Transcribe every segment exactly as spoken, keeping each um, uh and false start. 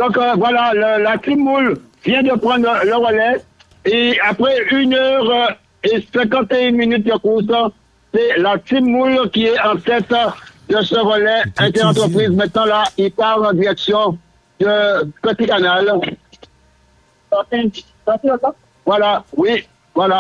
Donc euh, voilà, le, la team Moule vient de prendre le relais. Et après une heure et cinquante et une minutes de course, c'est la team Moule qui est en tête de ce relais interentreprise. Maintenant là, il part en direction de Petit Canal. Voilà, oui, voilà.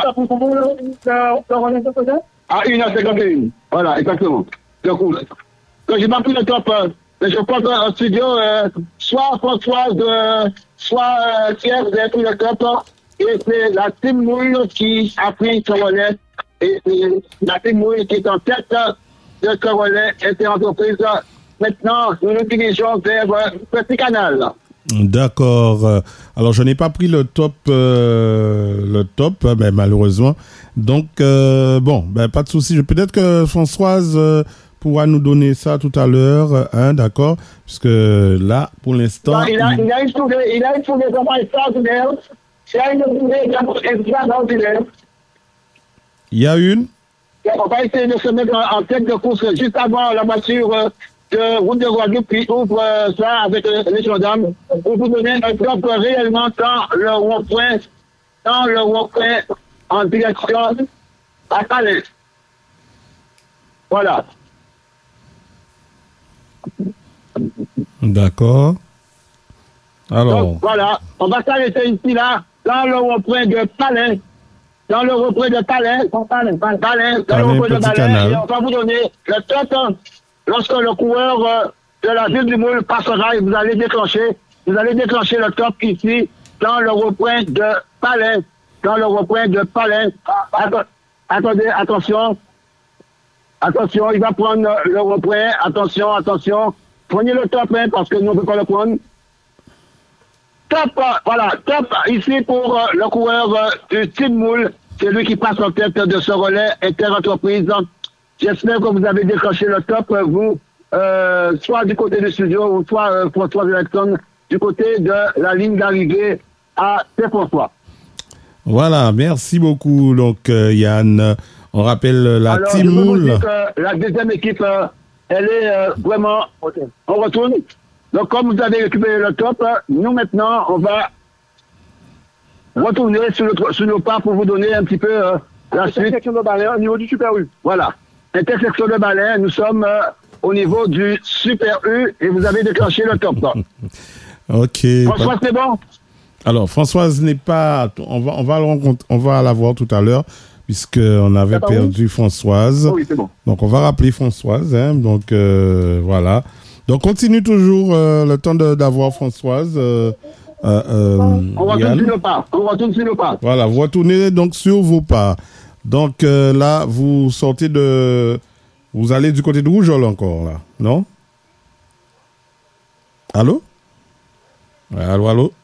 À une heure cinquante et une. Voilà, exactement. De course. Donc j'ai pas pris le top. Mais je pense en studio, euh, soit Françoise, euh, soit euh, Pierre, vous avez pris le top. Et c'est la team Moule qui a pris ce relais. Et c'est la team Moule qui est en tête de ce relais interentreprise. Maintenant, nous nous dirigeons vers euh, Petit Canal. D'accord. Alors, je n'ai pas pris le top, euh, le top, mais malheureusement. Donc, euh, bon, ben, pas de souci. Peut-être que Françoise euh, pourra nous donner ça tout à l'heure, hein, d'accord? Puisque là, pour l'instant... Il a, il a une foulée, il a une foulée vraiment extraordinaire. Il a une foulée extraordinaire. Il y a une? On va essayer de se mettre en, en tête de course juste avant la voiture euh, de route de Guadeloupe qui ouvre euh, ça avec euh, les gendarmes pour vous donner un top réellement dans le rond-point, dans le rond-point en direction à Calais. Voilà. D'accord. Alors. Donc, voilà, on va s'arrêter ici là, dans le rond-point de Palais. Dans le rond-point de Palais, Palais, Palais, dans le rond-point de Palais, et on va vous donner le top lorsque le coureur euh, de la ville du Moule passera et vous allez déclencher, vous allez déclencher le top ici, dans le rond-point de Palais, dans le rond-point de Palais. Atten- attendez, attention, attention, il va prendre le rond-point, attention, attention, prenez le top, hein, parce que nous, on ne peut pas le prendre. Top, voilà, top ici pour euh, le coureur euh, du Team Moule. C'est lui qui passe en tête de ce relais interentreprise. J'espère que vous avez décroché le top, vous, euh, soit du côté du studio, ou soit euh, François Jackson, du côté de la ligne d'arrivée à Saint-François. Voilà, merci beaucoup. Donc, euh, Yann, on rappelle la Alors, Team je peux vous Moule. dire que la deuxième équipe, euh, elle est euh, vraiment... On retourne. Donc, comme vous avez récupéré le top, euh, nous maintenant, on va retourner sur, le, sur nos pas pour vous donner un petit peu euh, la suite. Intersection de Balai au niveau du Super U. Voilà. Intersection de Balai, nous sommes euh, au niveau du Super U et vous avez déclenché le top. Ok. François, c'est bon? Alors, Françoise n'est pas... On va, on va, le rencontrer, on va la voir tout à l'heure, puisqu'on avait perdu Françoise. Oh oui, c'est bon. Donc, on va rappeler Françoise. Hein, donc, euh, voilà. Donc, continue toujours euh, le temps de, d'avoir Françoise. Euh, euh, euh, on retourne sur nos pas. On retourne sur nos pas. Voilà, vous retournez donc sur vos pas. Donc, euh, là, vous sortez de... Vous allez du côté de Rougeole encore, là, non? Allô? Ouais, allô, allô?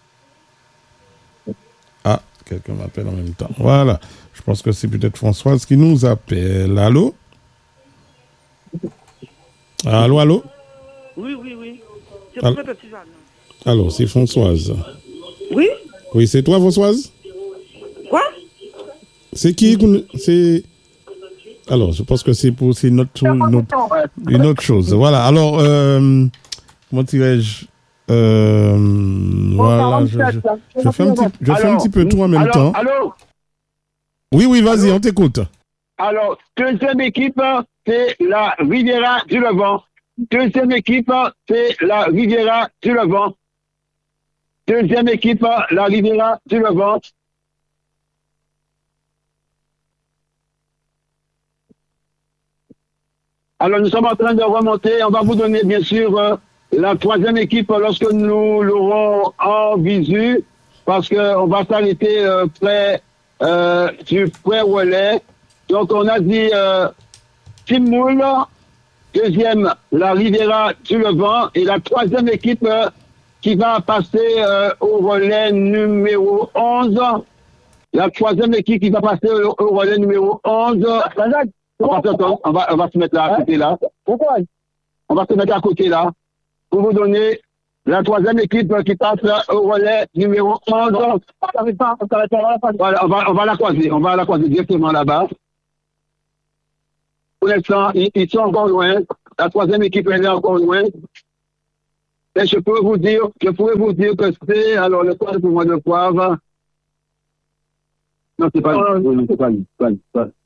Ah, quelqu'un m'appelle en même temps. Voilà. Je pense que c'est peut-être Françoise qui nous appelle. Allô? Allô, allô? Oui, oui, oui. C'est Allô, pour le festival. allô, c'est Françoise. Oui? Oui, c'est toi, Françoise? Quoi? C'est qui? C'est... Alors, je pense que c'est pour c'est notre, notre, une autre chose. Voilà. Alors, euh, comment dirais-je? Euh, voilà. Je, je, je fais un petit, je fais un petit peu tout en même alors, temps. Allô? Oui, oui, vas-y, allô? On t'écoute. Alors, deuxième équipe, c'est la Riviera du Levant. Deuxième équipe, c'est la Riviera du Levant. Deuxième équipe, la Riviera du Levant. Alors, nous sommes en train de remonter. On va vous donner, bien sûr, euh, la troisième équipe lorsque nous l'aurons en visu, parce qu'on va s'arrêter euh, près euh, du pré-relais. Donc, on a dit euh, Team Moule, deuxième, la Riviera du Levant, et la troisième équipe euh, qui va passer euh, au relais numéro onze. La troisième équipe qui va passer au, au relais numéro onze. On va, on, va, on va se mettre là, à côté là. Pourquoi? On va se mettre à côté là, pour vous donner la troisième équipe qui passe au relais numéro onze. Voilà, on va, on va la croiser, on va la croiser directement là-bas. Pour l'instant, ils, ils sont encore loin. La troisième équipe elle est encore loin. Mais je pourrais vous dire, je pourrais vous dire que c'est, alors, le poivre pour moi de poivre. Non, c'est pas lui. Non, c'est pas lui. C'est pas lui. C'est pas lui.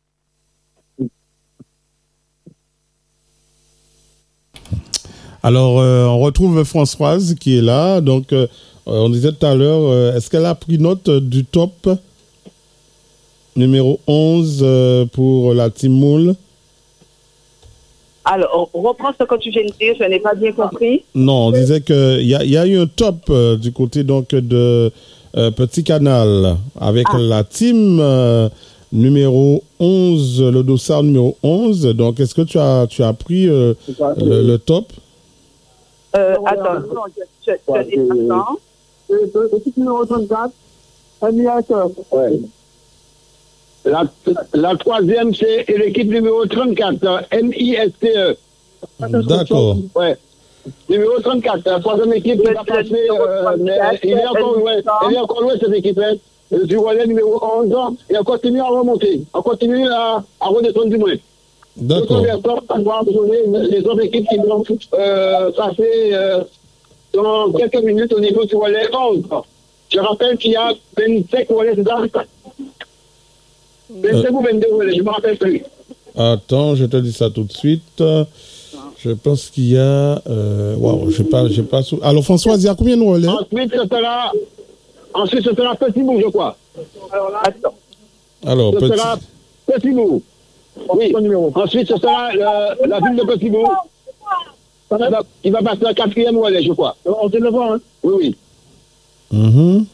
Alors, euh, on retrouve Françoise qui est là. Donc, euh, on disait tout à l'heure, euh, est-ce qu'elle a pris note du top numéro onze euh, pour la Team Moule? Alors, on reprend ce que tu viens de dire, je n'ai pas bien compris. Non, on disait qu'il y, y a eu un top euh, du côté donc de euh, Petit Canal avec ah. la team euh, numéro onze, le dossard numéro onze. Donc, est-ce que tu as, tu as pris euh, le, le top? Euh, attends, je, je, je descends. Petit numéro trente-quatre, ouais. La, la troisième, c'est l'équipe numéro trente-quatre, M I S T E. D'accord. Ouais. Numéro trente-quatre, la troisième équipe qui va passer, euh, mais il est encore loin, il est encore loin cette équipe, hein, du relais numéro onze, et on continue à remonter, on continue à, à redescendre du moins. D'accord. Les autres équipes qui vont euh, passer euh, dans quelques minutes au niveau du relais onze. Je rappelle qu'il y a vingt-cinq relais, c'est ça? vingt-cinq ou vingt-deux relais, je ne me rappelle plus. Attends, je te dis ça tout de suite. Je pense qu'il y a... Euh, wow, je n'ai pas... J'ai pas sou... Alors, François, il y a combien de relais? Ensuite, ce sera... Ensuite, ce sera Petit Bourg, je crois. Alors, là, attends. Alors, ce petit... sera Petit Bourg. Oui. Ensuite, ce sera le, la ville de Petit Bourg. Il va, il va passer à quatrième relais, je crois. On sait le voir, hein? Oui, oui. Mm-hmm.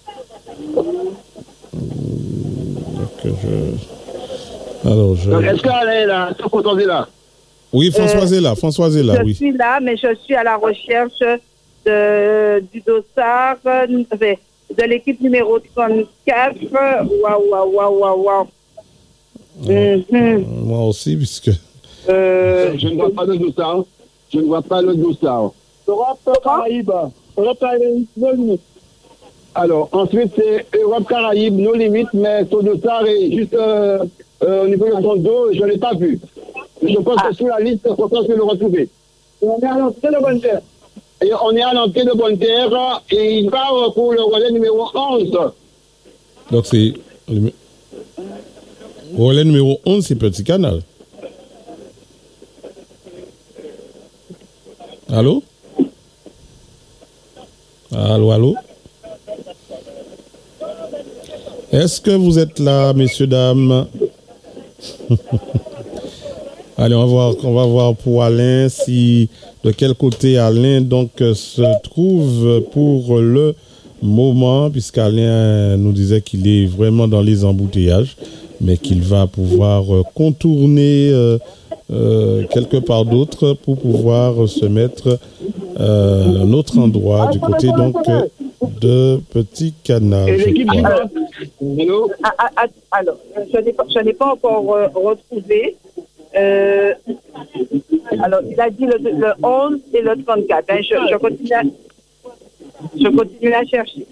Donc, je... Alors, je... Est-ce qu'elle est là? Est-ce qu'on est là? Oui, Françoise euh, est là. Françoise est là, je oui. Je suis là, mais je suis à la recherche de, du dossard, de l'équipe numéro trente-quatre. Waouh, waouh, waouh, waouh, waouh. Mm-hmm. Moi aussi, puisque... Euh, je ne vois pas le dossard. Je ne vois pas le dossard. Europe Caraïbes. Europe Caraïbes, nos limites. Alors, ensuite, c'est Europe Caraïbes, nos limites, mais ce dossard est juste euh, euh, au niveau de son dos, je ne l'ai pas vu. Je pense ah. que sur la liste, il faut que le retrouver. Et on est à l'entrée de Bonne Terre. Et on est à l'entrée de Bonne Terre, et il part pour le relais numéro onze. Donc, c'est... Le relais numéro onze, c'est Petit Canal. Allô? Allô, allô? Est-ce que vous êtes là, messieurs, dames? Allez, on va voir, on va voir pour Alain si de quel côté Alain donc se trouve pour le moment, puisqu'Alain nous disait qu'il est vraiment dans les embouteillages, mais qu'il va pouvoir contourner euh, euh, quelque part d'autre pour pouvoir se mettre euh, à un autre endroit du côté donc de Petit Canal. Et l'équipe du alors, ah, ah, alors, je n'ai pas, je n'ai pas encore euh, retrouvé. Euh, alors, il a dit le, le onze et le trente-quatre. Hein, je, je, continue à, je continue à chercher.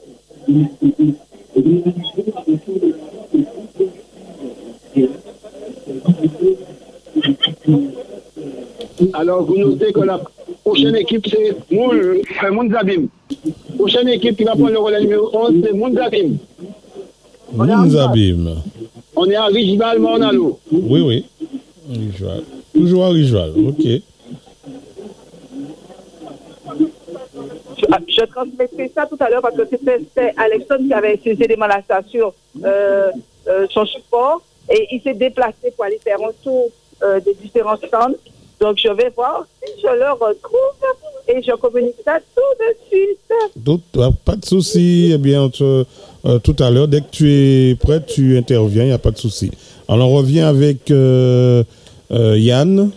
Alors, vous notez que la prochaine équipe, c'est Moul, euh, Mounzabim. Prochaine équipe qui va prendre le relais numéro onze, c'est Mounzabim. Mounzabim. On est à Rigival, Mornalo. Oui, oui. Rigival. Toujours à Rigival, ok. Je, je transmettrai ça tout à l'heure parce que c'était Alexandre qui avait ces éléments là sur euh, euh, son support et il s'est déplacé pour aller faire un tour euh, des différents stands. Donc je vais voir si je le retrouve et je communique ça tout de suite. Donc, pas de souci. Eh bien, te, euh, tout à l'heure, dès que tu es prêt, tu interviens, il n'y a pas de souci. Alors, on revient avec euh, euh, Yann.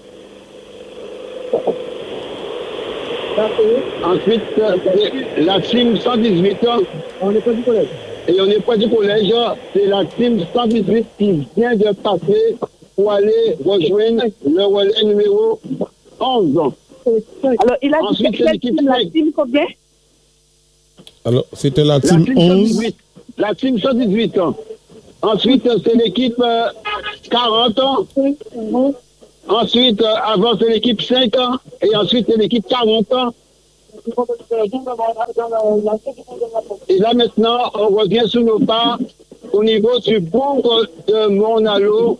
Ensuite, la team cent dix-huit, on n'est pas du collège. Et on n'est pas du collège, c'est la team cent dix-huit qui vient de passer pour aller rejoindre le relais numéro onze. Alors, il a Ensuite, dit c'est l'équipe la team combien? Alors, c'était la team, la team onze. cent dix-huit. La team cent dix-huit. Ensuite, c'est l'équipe euh, quarante. Ensuite, euh, avant, c'est l'équipe cinq. Et ensuite, c'est l'équipe quarante. Et là maintenant, on revient sur nos pas au niveau du bourg de Monalo.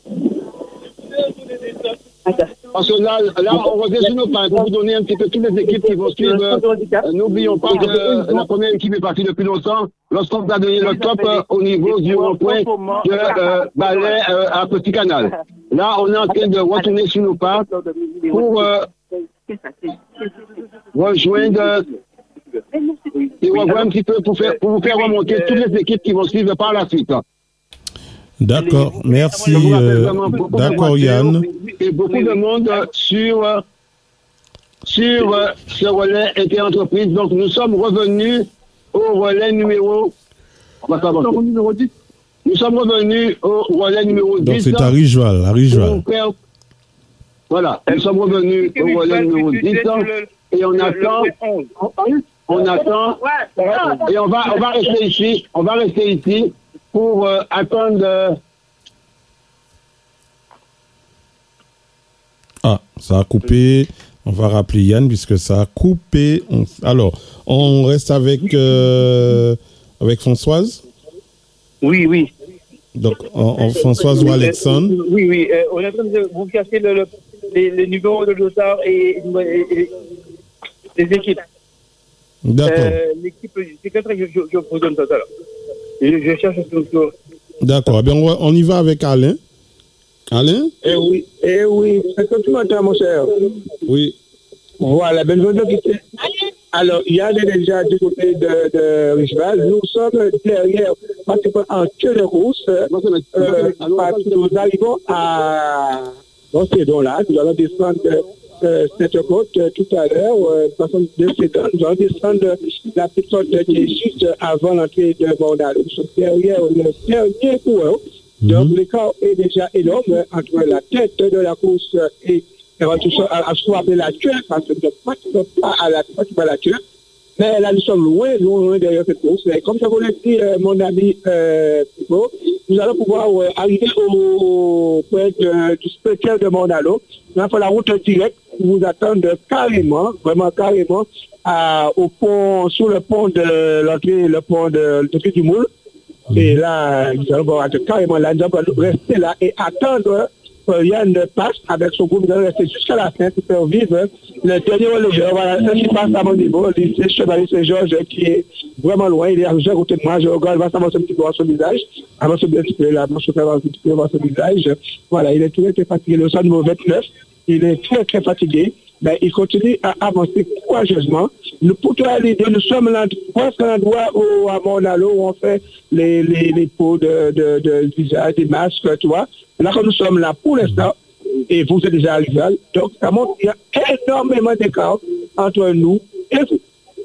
Parce que là, là, on revient sur nos pas pour vous donner un petit peu toutes les équipes qui vont suivre. Euh, N'oublions pas que la première équipe est partie depuis longtemps. Lorsqu'on va donner le top euh, au niveau du rond-point de euh, Balai euh, à Petit Canal. Là, on est en train de retourner sur nos pas pour euh, rejoindre et revoir un petit peu pour, faire, pour vous faire remonter toutes les équipes qui vont suivre par la suite. D'accord, merci. Euh, D'accord, Yann. Et beaucoup de monde sur, sur ce relais inter-entreprise. Donc, nous sommes revenus au relais numéro. On va numéro dix. Nous sommes revenus au relais numéro dix. Donc, c'est à Rigeval, à Rigeval. Voilà, nous sommes revenus au relais numéro dix. Et on attend. On attend. Et on va, on va rester ici. On va rester ici. Pour euh, attendre. Euh... Ah, ça a coupé. On va rappeler Yann puisque ça a coupé. On... Alors, on reste avec, euh, avec Françoise. Oui, oui. Donc, en, en Françoise ou Alexandre. Oui, oui. Euh, on est en train de vous casser le, le, les, les numéros de l'auteur et, et, et les équipes. D'accord. Euh, l'équipe, c'est comme ça que je, je, je vous donne tout à l'heure. Je, je cherche toujours. D'accord. Eh bien, on, on y va avec Alain. Alain? Eh oui, eh oui. Est-ce que tu m'entends, mon cher? Oui. Voilà, ben, je veux dire, alors, il y a déjà du côté de, de Richeval. Nous sommes derrière, pratiquement en queue de course. Euh, parce que nous arrivons à Roncédon là. Nous allons descendre euh, cette côte euh, tout à l'heure. Euh, façon de Cédon. Nous allons descendre la petite côte qui est juste avant l'entrée de Bordeaux. Nous sommes derrière le dernier coureur. Donc, mm-hmm. l'écart est déjà énorme entre la tête de la course et à ce qu'on appelle la queue, parce que nous ne sommes pas à la pas la queue. Mais là, nous sommes loin, loin, loin derrière cette course. Mais comme je vous l'ai dit, euh, mon ami euh, Pipo, nous allons pouvoir euh, arriver au point de, du spectacle de Monalo. Nous allons faire la route directe pour vous attendre carrément, vraiment carrément, à, au pont, sur le pont de l'entrée, le pont de l'entrée du Moule. Mmh. Et là, nous allons pouvoir être carrément là, nous allons rester là et attendre. Yann passe avec son groupe, nous allons rester jusqu'à la fin pour faire vivre le dernier relayeur. Voilà, ce qui passe à mon niveau, le lycée Chevalier Saint-Georges qui est vraiment loin, il est à côté de moi, je regarde, il va s'avancer un petit peu dans son visage, avancer un petit peu là, je vais avancer un petit peu dans son visage. Voilà, il est très très fatigué, le sang numéro vingt-neuf, il est très très fatigué, mais il continue à avancer courageusement. Nous, pour toi, l'idée, nous sommes là, presque à l'endroit où, à Monalo, où on fait les, les, les pots de, de, de visage, des masques, tu vois. Là, quand nous sommes là pour l'instant, et vous êtes déjà arrivés, donc ça montre qu'il y a énormément d'écart entre nous et vous.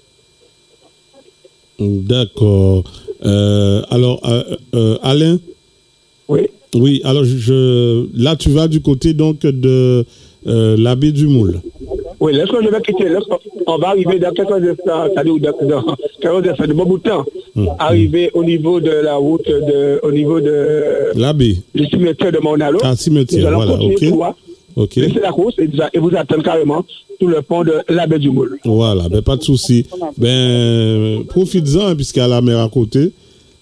D'accord. Euh, alors, euh, euh, Alain? Oui. Oui, alors je, là, tu vas du côté donc de euh, l'abbé du Moule. Oui, lorsqu'on va quitter, on va arriver dans quelques instants, c'est-à-dire dans quelques instants, de bon bout de temps, mmh. arriver au niveau de la route, de, au niveau de l'abbé, du cimetière de Monalo. Ah, cimetière, voilà, ok. Toi, ok. Laissez la course et, et vous attendre carrément sur le pont de l'abbé du Moule. Voilà, ben pas de souci. Ben, profites-en, puisqu'il y a la mer à côté.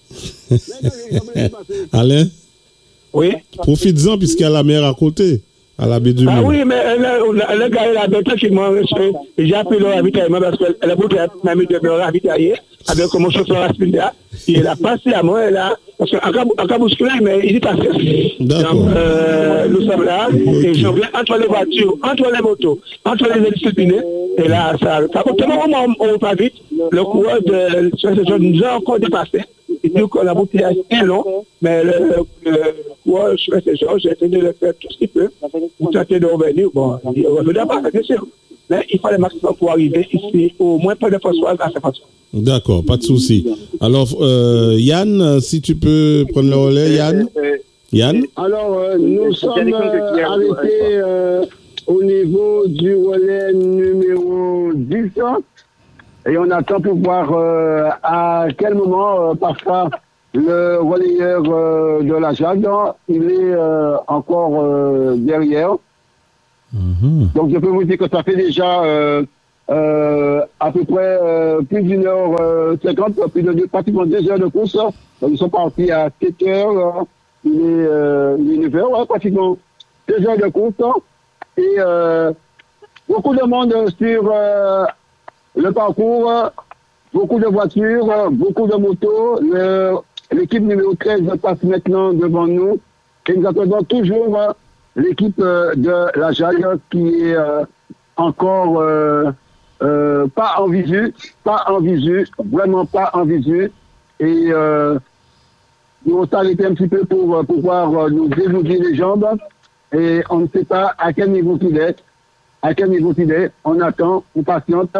Alain? Oui. Profites-en, puisqu'il y a la mer à côté. À la baie du Ah Moule. oui, mais le gars, il a bien tranquillement. J'ai appelé le ravitaillement parce qu'elle a voulu m'a mis de me ravitailler avec mon chauffeur à Spinda. Il a passé à moi, là, parce qu'en cas bousculé, mais il est passé. D'accord. Donc, euh, nous sommes là, et je viens entre les voitures, entre les motos, entre les indisciplinés, et là, ça, ça au moment où on va vite, le coureur de ce nous a encore dépassé. Il dit que la bouteillage est long, mais le, le, le coureur sur ces gens, j'ai essayé de le faire tout ce qu'il peut pour tenter de revenir. Bon, il revenait pas, bien sûr. Mais il fallait maximum pour arriver ici, au moins pas de Françoise à cette façon. D'accord, pas de souci. Alors, euh, Yann, si tu peux prendre le relais, Yann. Yann. Alors, euh, nous sommes euh, arrêtés euh, au niveau du relais numéro dix. Et on attend pour voir euh, à quel moment euh, passera le relayeur euh, de la Jade. Il est euh, encore euh, derrière. Mm-hmm. Donc je peux vous dire que ça fait déjà euh, euh, à peu près euh, plus d'une heure euh, cinquante, plus de deux, pratiquement deux heures de course. Donc, ils sont partis à sept heures, il est, euh, il est neuf heures, ouais, pratiquement deux heures de course. Et euh, beaucoup de monde sur euh, le parcours, beaucoup de voitures, beaucoup de motos. Le, l'équipe numéro treize passe maintenant devant nous. Et nous attendons toujours euh, l'équipe euh, de la Jaille qui est euh, encore euh, euh, pas en visu, pas en visu, vraiment pas en visu. Et euh, nous on s'est arrêté un petit peu pour euh, pouvoir euh, nous délouder les jambes. Et on ne sait pas à quel niveau il est, à quel niveau il est. On attend, on patiente.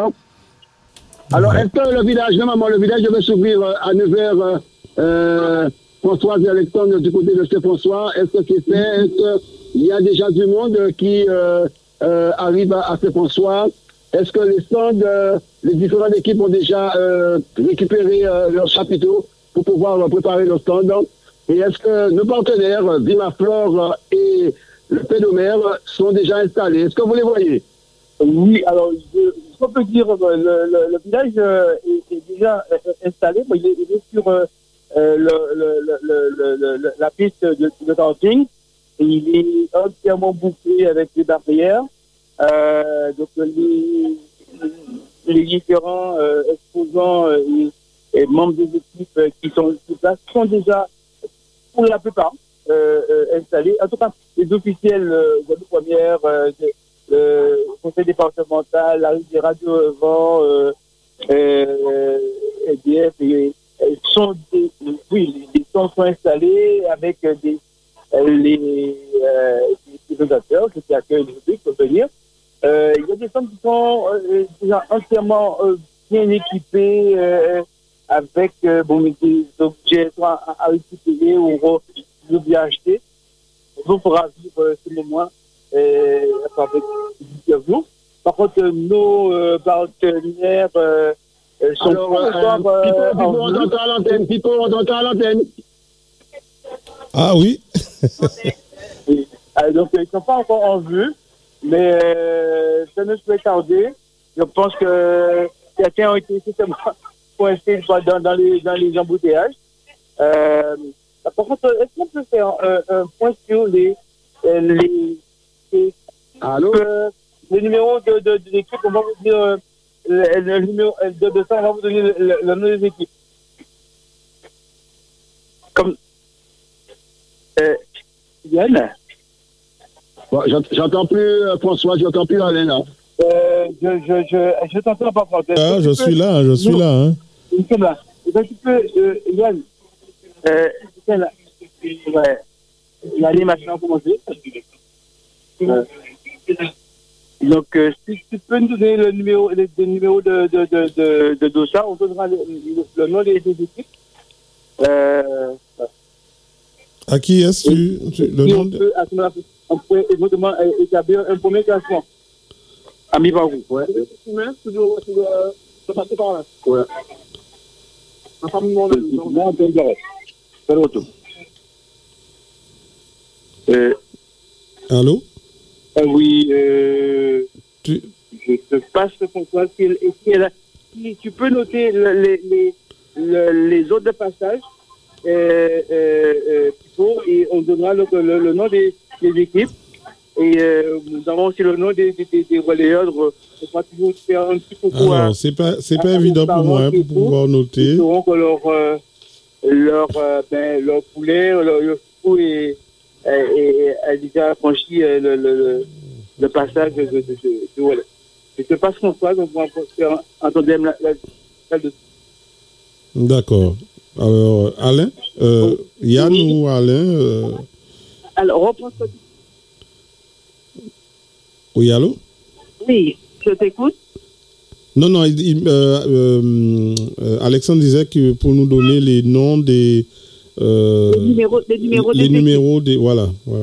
Alors, est-ce que le village, normalement, le village devait s'ouvrir euh, à neuf heures, euh, Françoise et Alexandre du côté de Saint-François, est-ce que c'est fait? Est-ce qu'il y a déjà du monde qui euh, euh, arrive à, à Saint-François? Est-ce que les stands, euh, les différentes équipes ont déjà euh, récupéré euh, leurs chapiteaux pour pouvoir euh, préparer leur stand? Et est-ce que nos partenaires, Vimaflore et le Pédomère, sont déjà installés? Est-ce que vous les voyez? Oui, alors, je, je peux dire, le, le, le village euh, est, est déjà installé. Bon, il, est, il est sur euh, le, le, le, le, le, la piste de, de camping. Et il est entièrement bouclé avec des barrières. Euh, donc, les, les différents euh, exposants euh, et, et membres des équipes euh, qui sont sur place sont déjà, pour la plupart, euh, euh, installés. En tout cas, les officiels euh, de la première, euh, le conseil départemental, la des radios vent, euh, euh, E D F, et, et sont des, oui, les stands sont installés avec des, les, euh, les organisateurs qui accueillent les publics pour venir. Euh, il y a des stands qui sont euh, déjà entièrement euh, bien équipés euh, avec euh, bon, des objets soit à, à récupérer ou à acheter. On pourra vivre euh, ce moment euh, avec vous. Par contre, nos euh, partenaires euh, sont Alors, euh, encore, euh, Pipo, Pipo, en on vue. t'entend à l'antenne. Pipo, on t'entend à l'antenne. Ah oui. Oui. Euh, donc, ils ne sont pas encore en vue, mais euh, ça ne peut tarder. Je pense que certains ont été systématiquement coincés dans, dans, les, dans les embouteillages. Euh, par contre, est-ce qu'on peut faire un, un point sur les, les, les, Allô? euh, les numéros de, de, de l'équipe? On va vous dire euh, le, le numéro de, de ça, on va vous donner le, le, le nom des équipes. Comme euh, Yann? Bon, j'ent- j'entends plus euh, François, j'entends plus Alain là. Euh, je je, je, je t'entends pas, François. Ah, je suis là, je suis là. Hein. Nous sommes là. Un petit peu, euh, Yann, euh, Yann, là. Ouais. L'animation a commencé. Euh, donc, euh, si tu peux nous donner le numéro, le, le numéro de, de, de, de, de dossard, on donnera le, le, le nom des, des équipes. Euh, À qui est-ce tu, tu le si nom on de- peut, à ce moment-là, on peut éventuellement euh, établir un premier classement. À mi-parcours. Ouais. Toujours, toujours passer par là. Ouais. Enfin, mon on peut le Fais le retour. Euh, Allô? euh, oui, euh, Tu... je te passe le contrôle. Si, si, si tu peux noter le, les, les, le, les autres de passage, euh, euh, euh, pour, et on donnera le, le, le nom des, des équipes. Et euh, nous avons aussi le nom des, des, des, des relayeurs. On va toujours faire un petit concours. Alors, c'est pas, c'est pas évident pour moi hein, pour pouvoir Ils noter. sauront que leur, euh, leur, euh, ben, leur poulet, leur, leur fou est, est, est, a déjà franchi euh, le, le, le, le passage de, de, de, de, de voilà. Je te passe François, donc on va faire un tandem la, la, la de... D'accord. Alors, Alain, euh, Yann Oui. ou Alain euh... Alors, reprends ça. Oui, allô? Oui, je t'écoute. Non, non, il, il, euh, euh, euh, Alexandre disait que pour nous donner les noms des... Euh, Les numéros, les numéros les des numéros des... Voilà, voilà.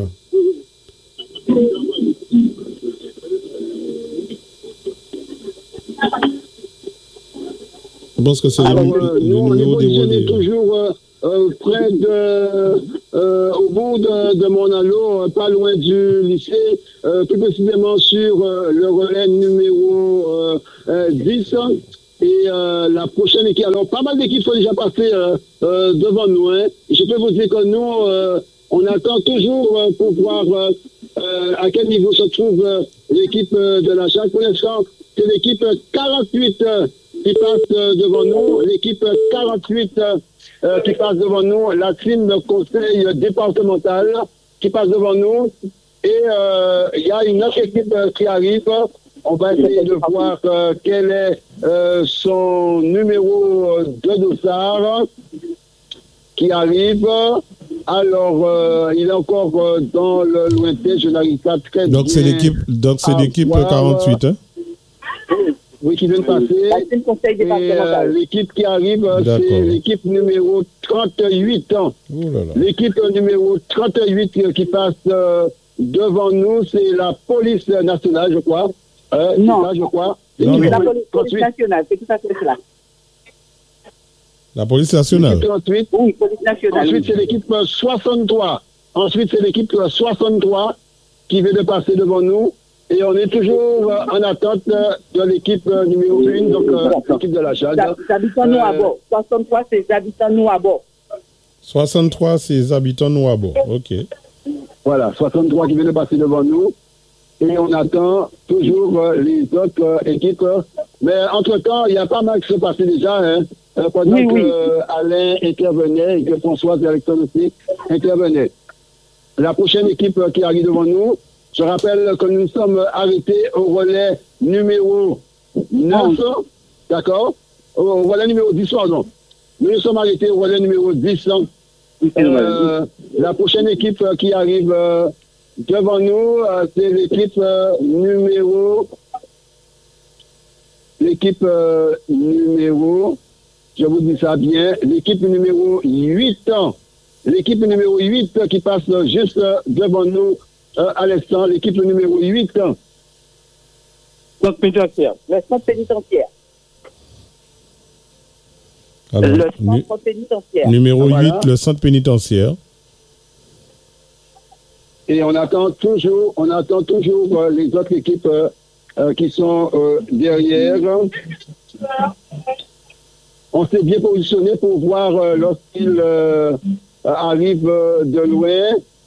Je pense que c'est Alors, le, euh, le nous, on est numéro des positionné relais. toujours euh, euh, près de euh, au bout de, de mon anneau, euh, pas loin du lycée, euh, plus précisément sur euh, le relais numéro euh, euh, dix. Et euh, la prochaine équipe, alors pas mal d'équipes sont déjà passées euh, euh, devant nous. Hein. Je peux vous dire que nous, euh, on attend toujours euh, pour voir euh, euh, à quel niveau se trouve euh, l'équipe euh, de la Jacques. Pour l'instant, c'est l'équipe quarante-huit euh, qui passe euh, devant nous. L'équipe quarante-huit euh, qui passe devant nous. La team de conseil départemental qui passe devant nous. Et euh, il y a une autre équipe euh, qui arrive. On va essayer de voir euh, quel est euh, son numéro de dossard qui arrive. Alors, euh, il est encore euh, dans le lointain, je n'arrive pas très donc bien. C'est l'équipe, donc c'est l'équipe voir, quarante-huit, hein? Oui, qui vient de passer. Et euh, l'équipe qui arrive, c'est l'équipe numéro trente-huit. L'équipe numéro trente-huit qui passe euh, devant nous, c'est la police nationale, je crois. Euh, non, ça, je crois. Non, non. La police, police nationale, c'est tout à fait cela. La police nationale. trente-huit. Oui, police nationale. Ensuite, c'est l'équipe soixante-trois. Ensuite, c'est l'équipe soixante-trois qui vient de passer devant nous. Et on est toujours euh, en attente de l'équipe euh, numéro un, donc euh, l'équipe de la Jade. Habitants nous à bord. soixante-trois, c'est habitants nous à bord. soixante-trois, c'est habitants nous à bord. OK. Voilà, soixante-trois qui viennent de passer devant nous. Et on attend toujours euh, les autres euh, équipes. Mais entre-temps, il y a pas mal qui se passait déjà. Hein, euh, pendant oui, que oui. euh, Alain intervenait et que Françoise et Alexandre aussi intervenaient. La prochaine équipe euh, qui arrive devant nous, je rappelle que nous sommes arrêtés au relais numéro neuf. D'accord? Au relais numéro dix, pardon. Nous nous sommes arrêtés au relais numéro dix. Euh, la prochaine équipe euh, qui arrive... Euh, devant nous, euh, c'est l'équipe euh, numéro, l'équipe euh, numéro, je vous dis ça bien, l'équipe numéro huit, l'équipe numéro huit qui passe juste euh, devant nous euh, à l'instant, l'équipe numéro huit. Centre pénitentiaire. Le centre pénitentiaire. Alors, le centre pénitentiaire. Numéro ah, huit, voilà. Le centre pénitentiaire. Et on attend toujours, on attend toujours euh, les autres équipes euh, euh, qui sont euh, derrière. On s'est bien positionné pour voir euh, lorsqu'il euh, arrive euh, de loin.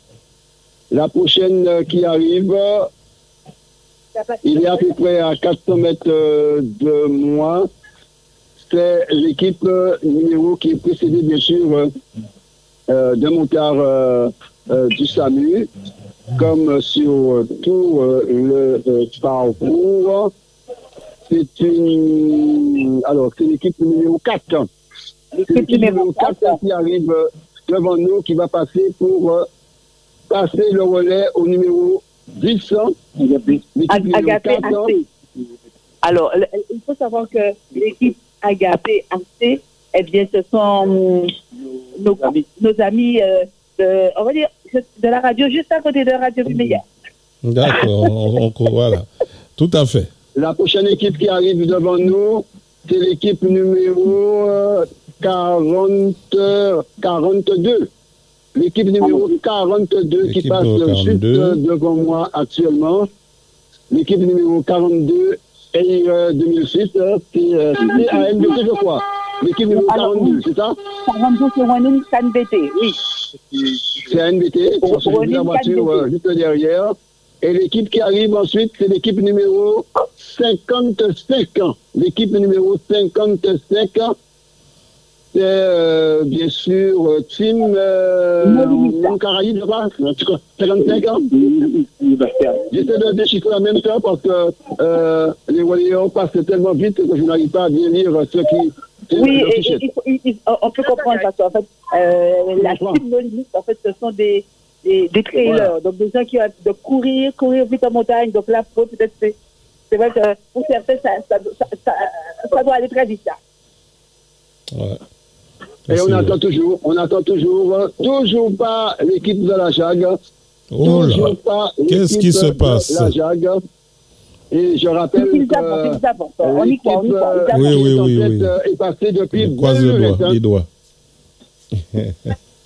La prochaine euh, qui arrive, il est à peu près à quatre cents mètres euh, de moi. C'est l'équipe euh, numéro qui est précédée, bien sûr, euh, euh, de Montard euh, euh, du SAMU, comme sur euh, tout euh, le euh, parcours. C'est une... Alors, c'est l'équipe numéro quatre. C'est l'équipe numéro quatre qui arrive euh, devant nous, qui va passer pour euh, passer le relais au numéro dix. Agapé A C. Alors, il faut savoir que l'équipe Agapé A C, eh bien, ce sont nos, nos amis, euh, de, on va dire, de la radio, juste à côté de Radio Lumière. D'accord, on, on, voilà. Tout à fait. La prochaine équipe qui arrive devant nous, c'est l'équipe numéro euh, quarante, quarante-deux. L'équipe numéro quarante-deux qui passe juste devant moi actuellement. L'équipe numéro quarante-deux et euh, deux mille six, euh, c'est euh, à N B T, je crois. L'équipe numéro quarante-deux, c'est ça? quarante-deux, c'est Wanin N B T, oui. C'est N B T, c'est la voiture euh, juste derrière. Et l'équipe qui arrive ensuite, c'est l'équipe numéro cinquante-cinq. L'équipe numéro cinquante-cinq, c'est euh, bien sûr euh, Team euh, Caraïbes, je crois. cinquante-cinq ans. J'essaie de déchiffrer en même temps parce que euh, les voyants passent tellement vite que je n'arrive pas à bien lire ce qui. Oui, et, et, il, il, on peut comprendre parce qu'en fait, euh, la Team No Limit, en fait, ce sont des. Des, des trailers, voilà. Donc des gens qui ont de courir, courir vite en montagne. Donc là, peut-être, c'est, c'est vrai que pour certains, ça, ça, ça, ça, ça doit aller très vite. Là. Ouais. Et c'est on attend vrai. toujours, on attend toujours, toujours pas l'équipe de la JAG. Oh toujours là. pas Qu'est-ce qui se passe? La JAG. Et je rappelle que l'équipe on y croit, on y croit. Oui, oui, oui, oui. est passée depuis on croise le doigt, les doigts.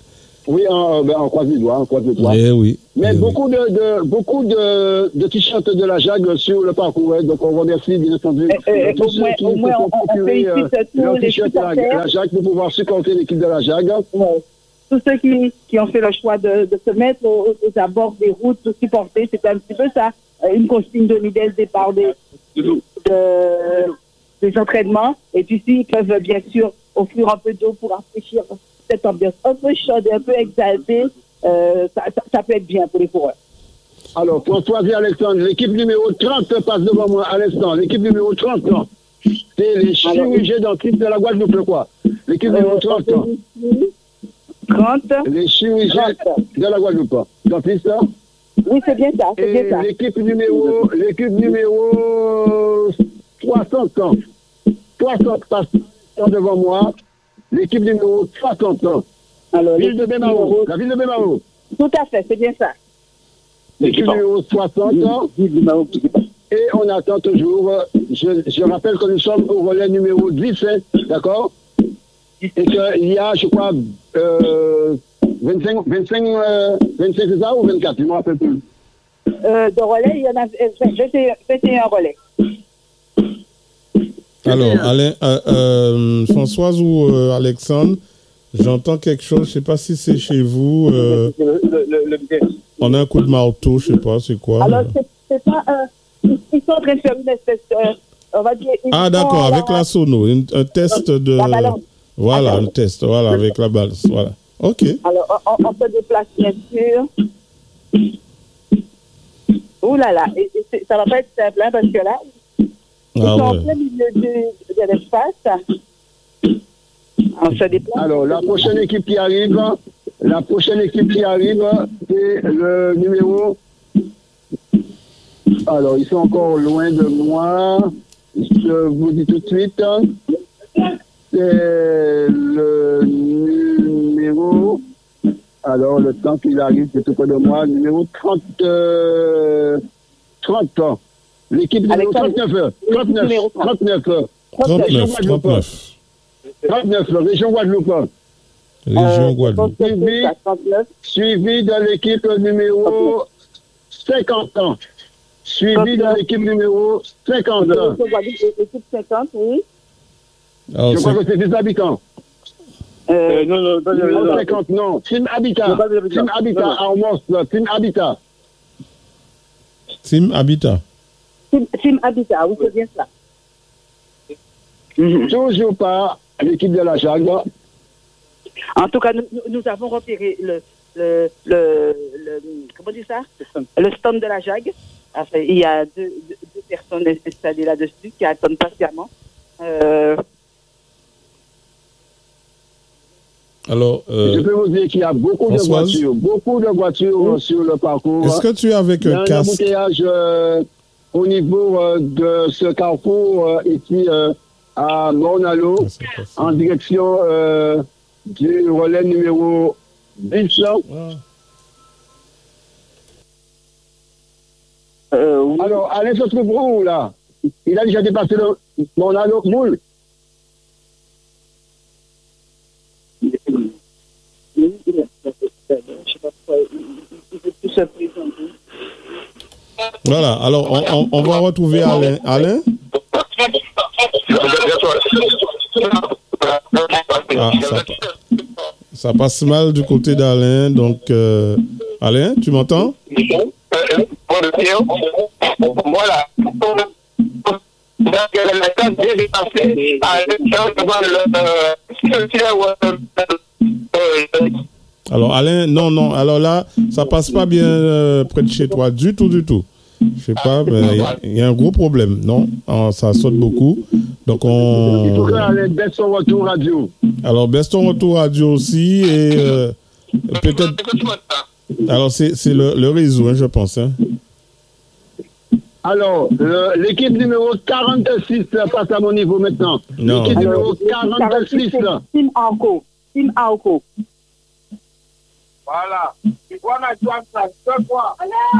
Oui, en, ben, en croise les doigts, en croise les doigts. Eh oui. Mais eh beaucoup, oui. de, de, beaucoup de, de t-shirts de la JAG sur le parcours. Hein. Donc, on remercie, bien entendu, Eh, eh, tous au ceux moins- qui au se moins, sont on- on procurés euh, félicite tous leur les t-shirt de la, supporters. la JAG pour pouvoir supporter l'équipe de la JAG. Ouais. Tous ceux qui, qui ont fait le choix de, de se mettre aux, aux abords des routes, de supporter, c'est un petit peu ça. Euh, Une consigne donnée dès le départ des, de, des entraînements. Et puis, s'ils peuvent bien sûr offrir un peu d'eau pour rafraîchir cette ambiance un peu chaude et un peu exaltée, euh, ça, ça, ça peut être bien pour les coureurs. Alors, François et Alexandre, l'équipe numéro trente passe devant moi à l'instant. L'équipe numéro trente, c'est les chirurgiens dentistes de la Guadeloupe, quoi. L'équipe numéro trente. trente. Les chirurgiens de la Guadeloupe. Dentistes. Oui, c'est bien ça, c'est bien Et ça. l'équipe numéro, l'équipe numéro soixante. soixante passe devant moi. L'équipe numéro soixante. Alors, Ville de Bémaro. La ville de Bémaro. Tout à fait, c'est bien ça. L'équipe numéro soixante. Et on attend toujours. Je, je rappelle que nous sommes au relais numéro dix, hein, d'accord? Et qu'il y a, je crois, euh, vingt-cinq, vingt-cinq, euh, vingt-cinq, c'est ça, ou vingt-quatre? Je ne me rappelle plus. Euh, de relais, il y en a vingt et un relais. Alors, Alain, euh, euh, Françoise ou euh, Alexandre, j'entends quelque chose, je ne sais pas si c'est chez vous. Euh, Le, le, le, le... on a un coup de marteau, je ne sais pas, c'est quoi. Alors, c'est, c'est pas un. Ils, ils sont en train de faire une espèce de. On va dire. Ah, d'accord, avec la sono, une- un test de. La balance. Voilà, Attends. un test, voilà, avec la balance, voilà. Ok. Alors, on, on se déplace, bien sûr. Ouh là là, et, et c'est- ça va pas être simple, hein, parce que là, ils Ah sont en ouais. plein milieu de, de l'espace. On se déplace. Alors, la prochaine équipe qui arrive, la prochaine équipe qui arrive, c'est le numéro. Alors, ils sont encore loin de moi. Je vous dis tout de suite. C'est le numéro. Alors, le temps qu'il arrive, c'est tout près de moi. Numéro trente. Euh, trente. L'équipe numéro trente-neuf. trente-neuf. trente-neuf. trente-neuf, trente-neuf. trente-neuf, région Guadeloupe. Région Euh, Guadeloupe. Suivi, suivi de l'équipe numéro cinquante ans. Suivi de l'équipe numéro cinquante. L'équipe cinquante, oui. Alors, Je crois c'est- que c'est des habitants. Euh, non, non, pas Numéro de cinquante, non. Team Habitat. pas des habitants. Team Habitat Non, à Ormos. Team Habitat. Team Habitat. Team, Team Habitat, oui, c'est bien ça. Toujours pas l'équipe de la JAG. En tout cas, nous, nous avons repéré le, le, le, le- comment on dit ça? Le stand de la JAG. Enfin, il y a deux, deux, deux personnes installées là-dessus qui attendent patiemment. Euh, Alors, euh, Je peux vous dire qu'il y a beaucoup de Françoise? voitures. Beaucoup de voitures sur le parcours. est-ce que tu es avec Il y a un un casque? embouteillage euh, au niveau euh, de ce carrefour euh, ici euh, à Mornalo, Ah, c'est pas ça. en direction euh, du relais numéro dix. Ah. euh, oui. Alors, Alain se trouve où, là? Il a déjà dépassé le Mornalo Moule. Voilà, alors on, on- on va retrouver Alain. Alain? Ah, ça, ça passe mal du côté d'Alain, donc euh, Alain, tu m'entends? Voilà. Donc, la carte est dépassée à le Alors Alain, non, non, alors là, ça passe pas bien euh, près de chez toi, du tout, du tout. Je sais pas, mais il y a- il y, a un gros problème, non? Ah, ça saute beaucoup. Donc Il faut on... que Alain baisse son retour radio. Alors baisse ton retour radio aussi et euh, peut-être... Alors c'est c'est le, le réseau, hein, je pense. Hein. Alors, le- l'équipe numéro quarante-six passe à mon niveau maintenant. Non. L'équipe numéro Alors, quarante-six. Team Arco. Team Arco. Voilà. Tu vois ma joie, ça, deux fois.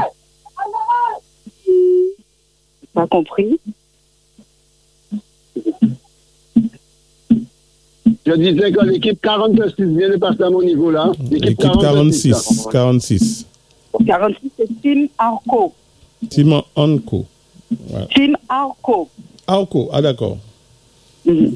Pas compris. Je disais que l'équipe quarante-six vient de passer à mon niveau là. L'équipe quarante-six. quarante-six. quarante-six, c'est Team Arco. Team Arco. Ouais. Team Arco. Arco, ah d'accord. Mm-hmm.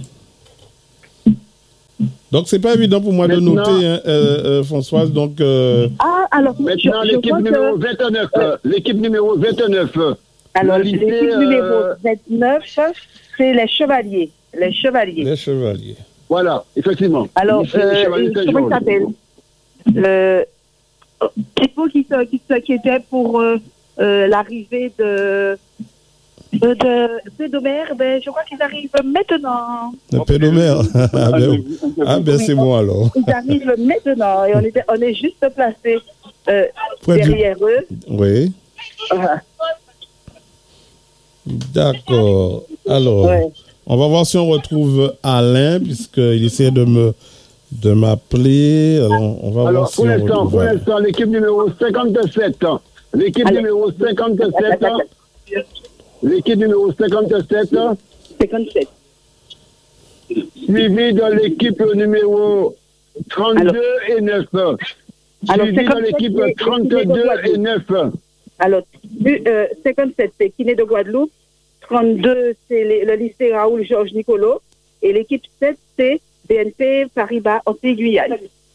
Donc, c'est pas évident pour moi maintenant, de noter, hein, euh, euh, Françoise. Donc, euh... Ah, alors, maintenant, je, l'équipe je numéro que... vingt-neuf. Euh, l'équipe numéro vingt-neuf. Alors, l'équipe euh... numéro vingt-neuf, c'est les Chevaliers. Les Chevaliers. Les Chevaliers. Voilà, effectivement. Alors, euh, comment il s'appelle euh, Kipo qui, qui s'inquiétait pour euh, euh, l'arrivée de... De, de Pédomère, ben, je crois qu'ils arrivent maintenant. De Pédomère. Ah ben, ah ben oui, c'est bon alors. Ils arrivent maintenant et on, était, on est juste placé euh, derrière du... eux. Oui. Uh-huh. D'accord. Alors, ouais. On va voir si on retrouve Alain, puisqu'il essaie de me de m'appeler. Alors, on va alors, voir si on retrouve pour l'instant, l'équipe numéro cinquante-sept. L'équipe Allez. numéro cinquante-sept. L'équipe numéro cinquante-sept. cinquante-sept. Suivi de l'équipe numéro trente-deux alors, et neuf. Alors, suivi de l'équipe trente-deux et neuf. Alors, euh, cinquante-sept, c'est Kiné de Guadeloupe. trente-deux, c'est les, le lycée Raoul Georges Nicolo. Et l'équipe sept, c'est B N P Paribas Antilles-Guyane.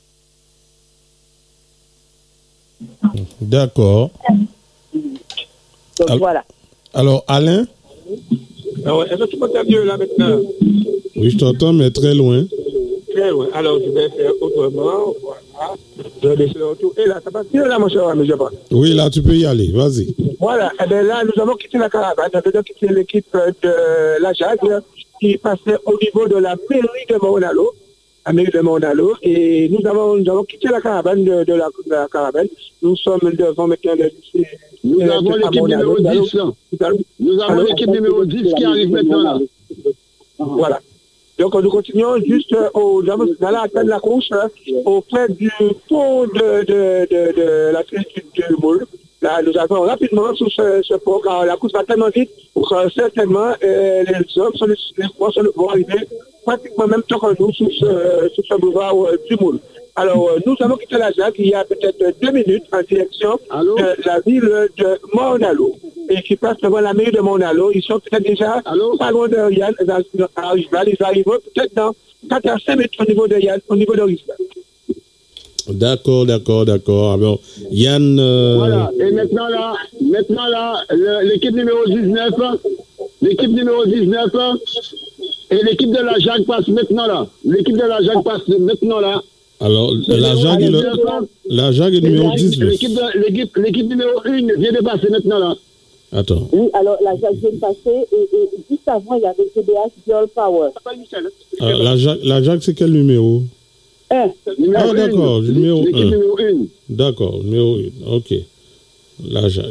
D'accord. Donc, alors, voilà. Alors, Alain? Ah ouais, est-ce que tu m'entends mieux là maintenant? Oui, je t'entends, mais très loin. Très loin. Alors, je vais faire autrement. Voilà. Je vais laisser le retour. Et là, ça passe bien là, mon cher ami, je pense. Oui, là, tu peux y aller. Vas-y. Voilà. Et bien là, nous avons quitté la caravane. Nous avons quitté l'équipe de la Jacques qui passait au niveau de la mairie de Monalo. La mairie de Monalo. Et nous avons, nous avons quitté la caravane de, de, la, de la caravane. Nous sommes devant maintenant le lycée. Nous euh, avons l'équipe numéro dix. Nous avons l'équipe numéro dix qui arrive maintenant là. Voilà. Donc nous continuons juste au, dans la fin de la course, auprès du pont de, de, de, de la tribu de Moule. Là, nous avons rapidement sur ce, ce pont, car la course va tellement vite pour que certainement euh, les hommes sont les, les vont arriver pratiquement même temps que nous sur ce, sur ce boulevard euh, du Moule. Alors, euh, nous avons quitté la Jacques il y a peut-être deux minutes en direction Allô? de la ville de Monalo. Et qui passe devant la mairie de Monalo. Ils sont peut-être déjà Allô? pas loin de Yann, dans, à Rival. Ils arrivent peut-être dans quatre à cinq minutes au niveau de Yann, au niveau de Rival. D'accord, d'accord, d'accord. Alors, Yann... Euh... Voilà, et maintenant là, maintenant là, le, l'équipe numéro dix-neuf, l'équipe numéro dix-neuf, et l'équipe de la Jacques passe maintenant là. L'équipe de la Jacques passe maintenant là. Alors, la Jacques est, le, la Jacques est numéro dix-neuf. L'équipe, de, l'équipe, l'équipe numéro un vient de passer maintenant là. Attends. Oui, alors la Jacques vient de passer et, et juste avant, il y avait G B H Girl Power. Ah, la Jacques, la Jacques, c'est quel numéro? un. Ah, d'accord, numéro un. Numéro un. D'accord, numéro un. Ok. La Jacques.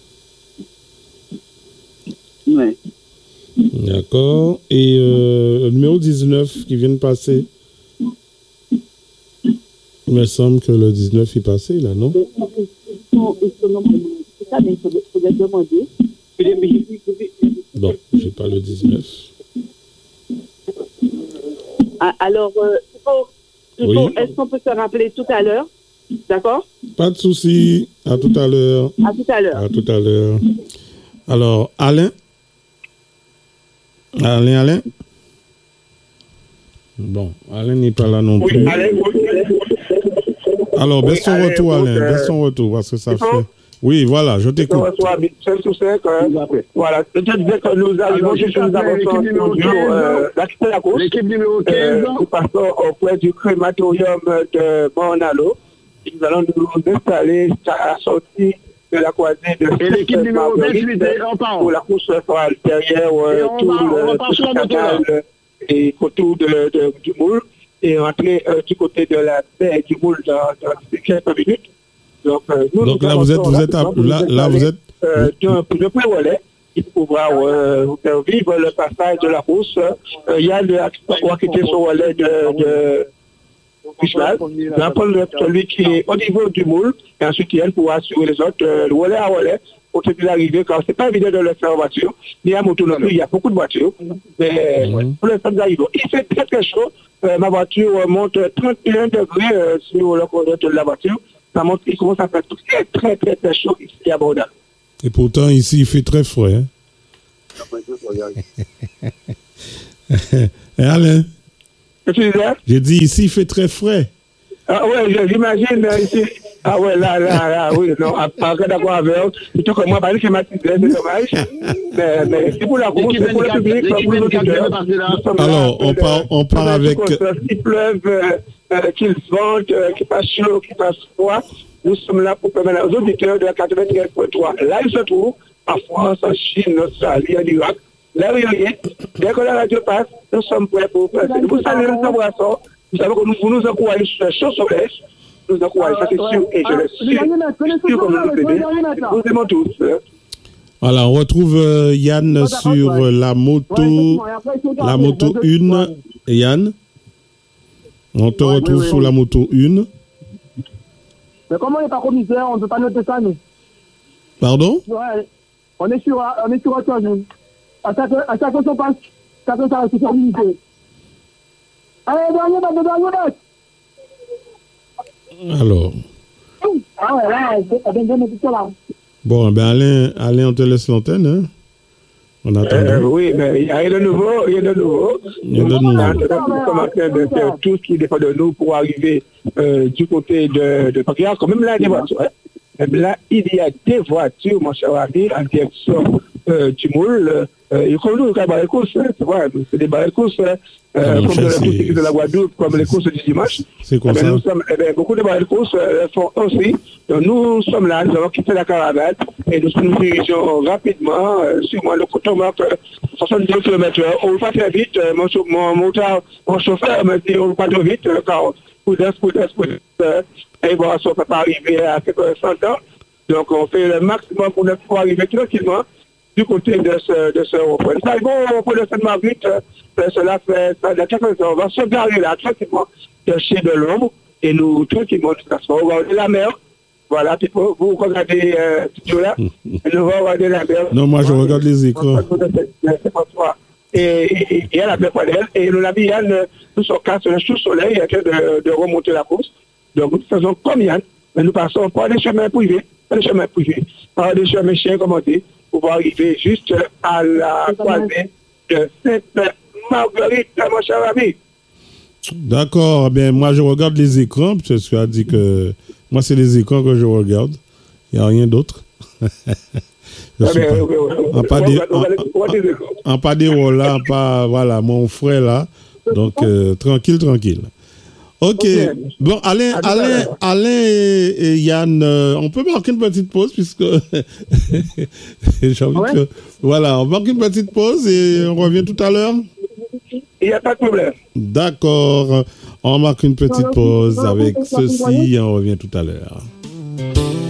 Oui. D'accord. Et euh, numéro dix-neuf qui vient de passer. Il me semble que le dix-neuf est passé, là, non? Bon, je n'ai pas le dix-neuf. Alors, euh, oui. Est-ce qu'on peut se rappeler tout à l'heure? D'accord? Pas de souci. À tout à l'heure. À tout à l'heure. À tout à l'heure. Alors, Alain? Alain, Alain? Bon, Alain n'est pas là non plus. Oui, Alain, oui. Alors, baisse ton retour, Alain. Baisse ton retour, parce que ça fait... Oui, voilà, je t'écoute. Voilà, je te disais que nous arrivons juste nous avançons sur la course. L'équipe numéro quinze. Nous passons auprès du crématorium de Monalo. Nous allons nous installer à la sortie de la croisée de... Et l'équipe numéro vingt-huit, on part. Pour la course derrière tout le canal et autour du Moule. Et entrer du côté de la baie du Moule dans quelques minutes. Donc, euh, nous, Donc nous là, vous êtes, vous êtes, à, là, là, vous êtes, euh, de pré relais, il pourra euh, vous faire vivre le passage de la course. Euh, il y a le qui était sur le relais de, de Richemont. Il va prendre celui qui est au niveau du Moule, et ensuite il pourra assurer les autres. Euh, le relais à relais, au début d'arriver, car c'est pas évident de le faire en voiture, ni à moto non plus, il y a beaucoup de voitures, mais mmh. pour l'instant, nous arrivons. Il fait très très chaud, euh, ma voiture monte trente et un degrés euh, sur le conducteur de la voiture, ça monte, il commence à faire très très très très chaud ici à Bordeaux. Et pourtant, ici, il fait très frais. Hein? Et Alain? J'ai dit, ici, il fait très frais. Ah ouais, j'imagine ici. Ah ouais, là, là, là, oui, non, après d'accord avec eux, plutôt que moi, parce que ma petite c'est dommage. Mais, mais c'est pour la course, c'est pour le public, c'est pour les auditeurs. Alors, on part, on part avec. S'il pleuve, qu'il vente, qu'il fasse chaud, qu'il fasse froid, nous sommes là pour permettre aux auditeurs de la quatre-vingt-treize point trois. Là, ils se trouvent en France, en Chine, en Australie, en Irak. Là, rien. Dès que la radio passe, nous sommes prêts pour passer. Vous savez, nous embrassons. Vous savez que nous vous nous encourageons sur le chaud soleil. Nous encourageons, ça c'est sûr. Et je le suis. C'est sûr que nous nous aidons. Nous aimons tous. Voilà, on retrouve euh, Yann sur euh, la moto, la moto un. Yann, on te ouais, retrouve oui, oui, sur oui. la moto un. Mais comment on n'est pas commissaire, on ne peut pas noter ça, nous. Pardon? Ouais, on est sur, on est sur autre chose. À chaque, à chaque fois qu'on passe, chaque fois ça reste sur l'unité. Allez, dernier match, dernier match. Alors. Ah ouais, là, elle vient de tout là. Bon, ben Alain, Alain, on te laisse l'antenne, hein? On attend. Euh, oui, mais il y a rien de nouveau, il y a de nouveau. Il y a de nouveau. Nous sommes en train de faire tout ce qui dépend de nous pour arriver euh, du côté de, de Paris. Quand même là, il y a des voitures. Hein? Là, il y a des voitures, mon cher ami, en direction euh, du moule. Euh, et comme nous, nous avons des courses, c'est vrai, c'est des barres de courses, euh, comme de la course de la Guadeloupe, comme les courses du dimanche. C'est comme ça. Nous sommes, eh bien, beaucoup de barres de courses euh, font aussi. Donc nous sommes là, nous avons quitté la caravane et nous nous dirigeons rapidement euh, sur moi, le coton marque euh, soixante-deux kilomètres heure. On ne va pas très vite, euh, mon, mon, mon, mon chauffeur me dit on ne va pas trop vite, euh, car prudence, prudence, prudence, euh, et bon, ça ne peut pas arriver à quelques centaines. Donc on fait le maximum pour ne pas arriver tranquillement du côté de ce, de ce repas. Nous arrivons pour le Sainte-Marguerite, euh, cela fait ça, de quelques heures. On va se garer là tranquillement, chercher de l'ombre, et nous, tranquillement, nous passons. On va regarder la mer. Voilà, puis vous, vous regardez euh, tout là, et nous allons regarder la mer. Non, moi je regarde les écrans. Et il y a la mer d'elle, et nous l'avons Yann, nous sommes cassés sous le soleil, en train de, de remonter la course. Donc nous faisons comme Yann, mais nous passons par des chemins privés, par des chemins privés, par des chemins chiens, comme on dit, pour arriver juste à la croisée de Sainte-Marguerite, mon cher ami. D'accord, bien moi je regarde les écrans, parce que tu as dit que moi c'est les écrans que je regarde, il n'y a rien d'autre. Je suis pas, en pas des, en, en pas des rôles là, en pas, voilà, mon frère là, donc euh, tranquille, tranquille. Ok, okay. Bon, Alain, Alain, Alain et, et Yann, euh, on peut marquer une petite pause puisque j'ai envie ouais. que, voilà, on marque une petite pause et on revient tout à l'heure. Il n'y a pas de problème. D'accord, on marque une petite pause avec ceci et on revient tout à l'heure.